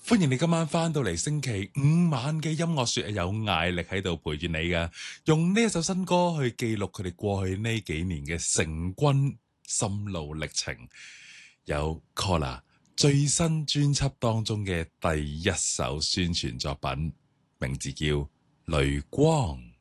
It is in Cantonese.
歡迎你今晚翻到嚟星期五晚嘅音樂說，有艾力喺度陪住你噶，用呢一首新歌去記錄佢哋過去呢幾年嘅成軍心路歷程。有 Collar 最新專輯當中嘅第一首宣傳作品，名字叫《淚光》。